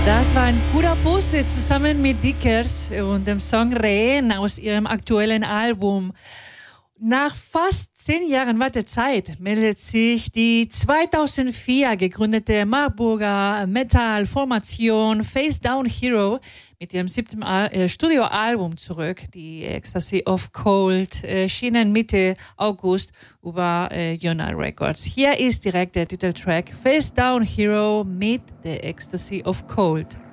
Das war ein guter Pose zusammen mit Dickers und dem Song Rehen aus ihrem aktuellen Album. Nach fast 10 Jahren Wartezeit meldet sich die 2004 gegründete Marburger Metal-Formation Face Down Hero mit ihrem 7. Studioalbum zurück. Die Ecstasy of Cold erschienen Mitte August über Yona Records. Hier ist direkt der Titeltrack Face Down Hero mit The Ecstasy of Cold.